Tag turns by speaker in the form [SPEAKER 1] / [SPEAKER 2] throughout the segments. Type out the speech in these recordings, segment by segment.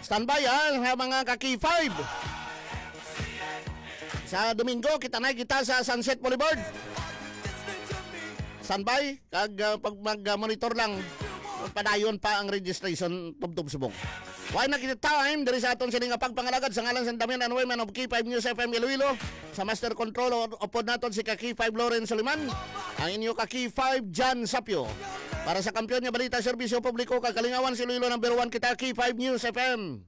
[SPEAKER 1] Standby ha mga kaki 5. Sa Domingo kita sa Sunset Boulevard. Standby kag pag mag-monitor lang padayon pa ang registration tubtob subong. Why na kita time diri sa aton sining pagpangalagad sa ngalan sa Damian and Women of K5 News FM Iloilo. Sa Master Control upod naton si Kaki 5 Lawrence Soliman. Ang inyo Kaki 5 Jan Sapio. Para sa kampiyon nga balita serbisyo publiko kagalingawan si Iloilo number 1 kita Kaki 5 News FM.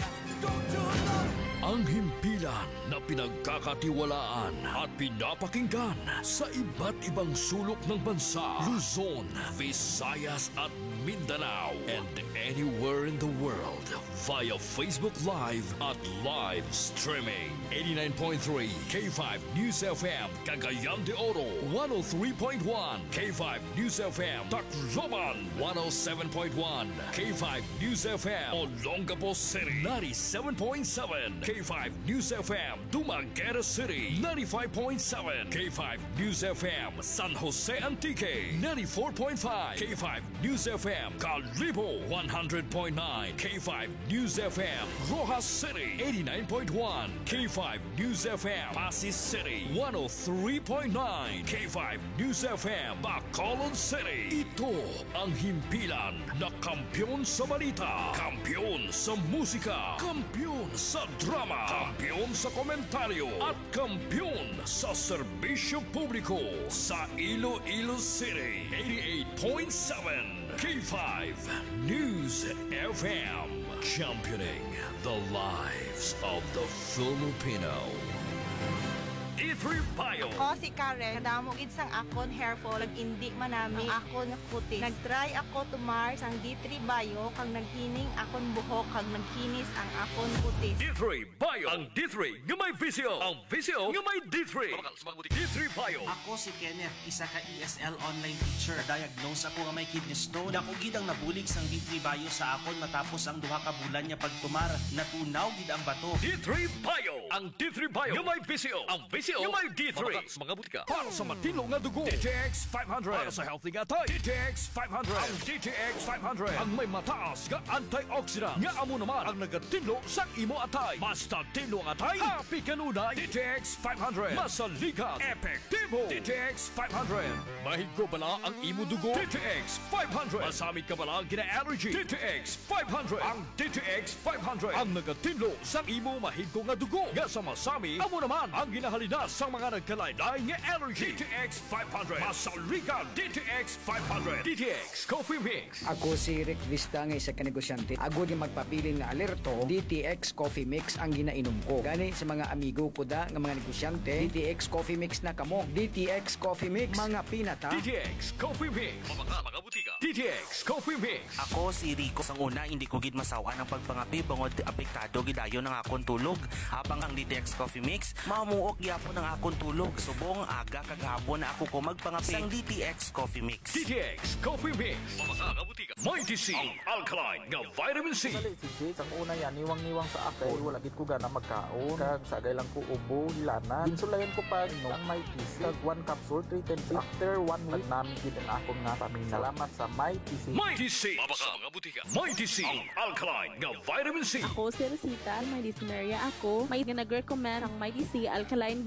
[SPEAKER 2] Ang himpilan na pinagkakatiwalaan at pinapakinggan sa iba't ibang sulok ng bansa, Luzon, Visayas at Mindanao, and anywhere in the world via Facebook Live at live streaming. 89.3 K5 News FM Cagayan de Oro, 103.1 K5 News FM Tacloban, 107.1 K5 News FM Olongapo City, 97.7 K5 News FM Dumaguete City, 95.7 K5 News FM San Jose Antique, 94.5 K5 News FM Calibo, 100.9 K5 News FM Rojas City, 89.1 K5 News FM Pasig City, 103.9 K5 News FM Bacolod City. Ito ang himpilan na kampiyon sa balita, kampiyon sa musika, kampiyon sa drama, kampiyon sa komentaryo at kampiyon sa serbisyo publiko sa Iloilo City. 88.7 K5 News FM, championing the lives of the Filipino. D3 Bio.
[SPEAKER 3] Ako si Karen, kadamo gid sang akon hair fall, indi man nami ang akon nga kutis. Nagtry ako tumar sang D3 Bio kag naghining akon buhok kag nagkinis ang akon kutis.
[SPEAKER 2] D3 Bio. Ang D3 nga may visyo. Ang visyo nga may D3. D3 Bio.
[SPEAKER 4] Ako si Kenneth, isa ka ESL online teacher. Diagnose ako nga may kidney stone. Dako gid ang nabulig sang D3 Bio sa akon matapos ang duha ka bulan niya pagtumar. Natunaw gid ang bato.
[SPEAKER 2] D3 Bio. Ang D3 Bio nga may visyo. Ang visyo nga may D3. Mga butika. Para sa matino nga dugo, DTX 500. Para sa healthy nga tay, DTX 500. Ang DTX 500 ang may mataas nga antioxidant nga amo naman ang nagatinlo sa imo atay. Basta tinlo ang atay, happy kanunay. DTX 500. Masaligan, epektibo. DTX 500. Mahigo bala ang imo dugo. DTX 500. Masami ka bala gina-allergy. DTX 500. Ang DTX 500 ang nagatinlo sa imo mahigo nga dugo. Nga sa masami, amo naman ang ginahalina sa mga nagkalaylay nga allergy. DTX 500. Masaligan. DTX 500. DTX Coffee Mix.
[SPEAKER 5] Ako si Rick Vista nga isa ka negosyante. Ako di magpapili nga alerto, DTX Coffee Mix ang ginainom ko. Gani sa mga amigo ko da nga mga negosyante, DTX Coffee Mix na kamo. DTX Coffee Mix, mga pinata.
[SPEAKER 2] DTX Coffee Mix. Mga butika. DTX Coffee Mix.
[SPEAKER 4] Ako si Rico. Sang una, hindi ko gid masawa ng pagpangapi bangod apektado gidayon ng akong tulog. Habang ang DTX Coffee Mix, mamuok gyapon ng akong tulog. Subong aga kagahapon na ako ko magpangapi sang DTX Coffee Mix.
[SPEAKER 2] DTX Coffee Mix. Mga butika. Mighty C. Ang alkaline nga vitamin C.
[SPEAKER 6] Sali si Jake, ang una yan, niwang-niwang sa ako. Wala gid ko gana magkaon. Kag sagay lang ko ubo, hilanan. Ginsulayan ko pa no, ang may TC. Kag 1 capsule, 3 10 after 1 week, namin gid ang akong nga pamilya. Salamat sa may TC.
[SPEAKER 2] Mighty C. Mga butika. Mighty C. Ang alkaline nga vitamin C.
[SPEAKER 7] Ako si Rosita, may dysuria ako. May nag-recommend ang Mighty C Alkaline